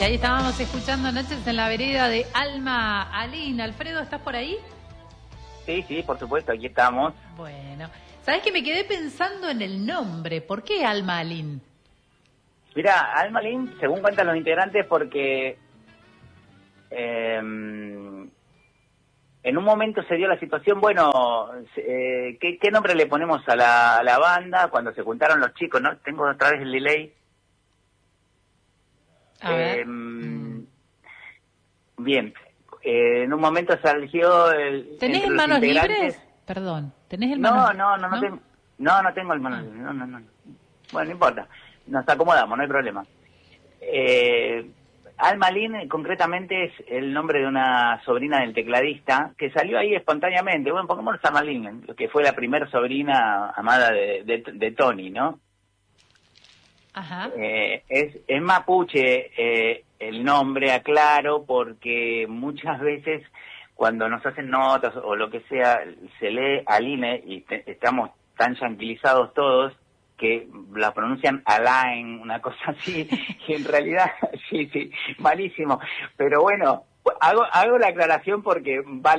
noche. Ahí estábamos escuchando Noches en la Vereda de Alma Alin. Alfredo, ¿estás por ahí? Sí, por supuesto, aquí estamos. Bueno, ¿sabés que me quedé pensando en el nombre? ¿Por qué Alma Alin? Mira, Alma Alin, según cuentan los integrantes, porque en un momento se dio la situación, bueno, ¿qué nombre le ponemos a la banda cuando se juntaron los chicos? ¿No? Tengo otra vez el delay. A ver. Bien, en un momento surgió ¿Tenés entre el los manos integrantes... libres? Perdón, ¿tenés el manos libres? No tengo el manos libres, no. Bueno, no importa, nos acomodamos, no hay problema. Alma Alin concretamente es el nombre de una sobrina del tecladista que salió ahí espontáneamente. Bueno, pongámonos Alma Alin, que fue la primera sobrina amada de Tony, ¿no? Ajá. Es mapuche el nombre, aclaro, porque muchas veces cuando nos hacen notas o lo que sea, se lee Aline y estamos tan tranquilizados todos que la pronuncian Alain, una cosa así, y en realidad, sí, malísimo. Pero bueno, hago la aclaración porque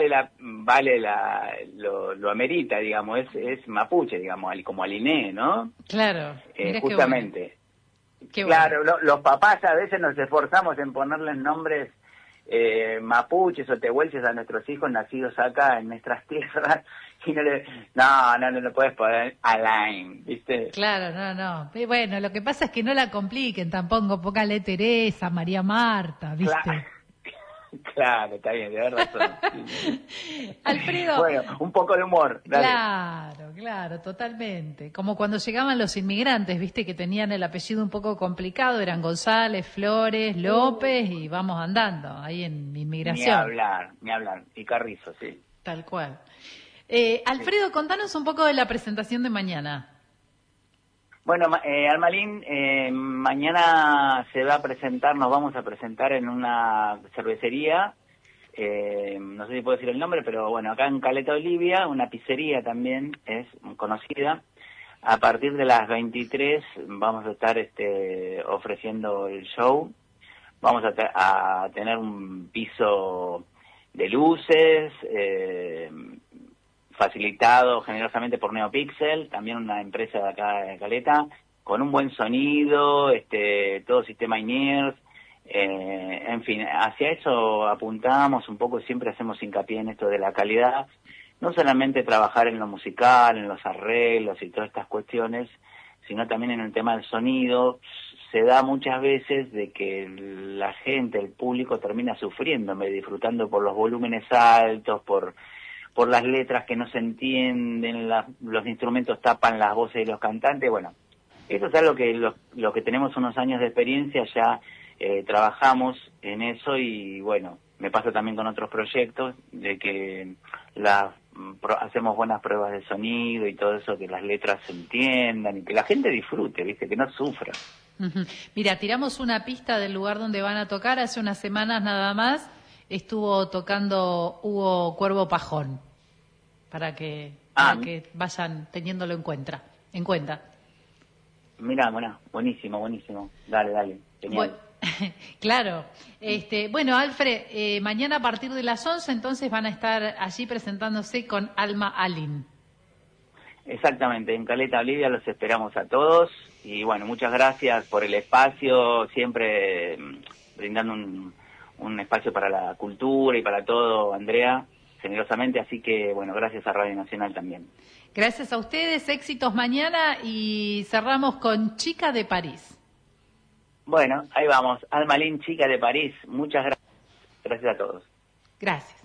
lo amerita, digamos, es mapuche, digamos, como Aliné, ¿no? Claro, mira justamente. Qué bueno. Claro, los papás a veces nos esforzamos en ponerles nombres mapuches o tehuelches a nuestros hijos nacidos acá en nuestras tierras y no le puedes poner Alain, ¿viste? Claro, no. Bueno, lo que pasa es que no la compliquen tampoco, póngale Teresa, María Marta, ¿viste? Claro, está bien, de verdad. Alfredo. Bueno, un poco de humor. Dale. Claro, totalmente. Como cuando llegaban los inmigrantes, viste, que tenían el apellido un poco complicado, eran González, Flores, López, y vamos andando ahí en inmigración. Ni hablar. Y Carrizo, sí. Tal cual. Alfredo, contanos un poco de la presentación de mañana. Bueno, Alma Alin, mañana nos vamos a presentar en una cervecería, no sé si puedo decir el nombre, pero bueno, acá en Caleta Olivia, una pizzería también es conocida. A partir de las 23 vamos a estar ofreciendo el show. Vamos a tener un piso de luces, facilitado generosamente por NeoPixel, también una empresa de acá de Caleta, con un buen sonido, todo sistema in-ears, en fin, hacia eso apuntamos un poco, siempre hacemos hincapié en esto de la calidad, no solamente trabajar en lo musical, en los arreglos y todas estas cuestiones, sino también en el tema del sonido. Se da muchas veces de que la gente, el público termina sufriendo, en vez de disfrutando por los volúmenes altos, por las letras que no se entienden, los instrumentos tapan las voces de los cantantes. Bueno, eso es algo que lo que tenemos unos años de experiencia ya trabajamos en eso y bueno, me pasa también con otros proyectos de que hacemos buenas pruebas de sonido y todo eso, que las letras se entiendan y que la gente disfrute, ¿viste? Que no sufra. Mira, tiramos una pista del lugar donde van a tocar. Hace unas semanas nada más estuvo tocando Hugo Cuervo Pajón, para que vayan teniéndolo en cuenta. Mira, buenísimo. Dale, genial. Claro. Bueno, Alfred, mañana a partir de las 11 entonces van a estar allí presentándose con Alma Alin. Exactamente, en Caleta Olivia los esperamos a todos y bueno, muchas gracias por el espacio, siempre brindando un espacio para la cultura y para todo, Andrea, generosamente, así que bueno, gracias a Radio Nacional también. Gracias a ustedes, éxitos mañana y cerramos con Chica de París. Bueno, ahí vamos, Alma Alin, Chica de París, muchas gracias a todos. Gracias.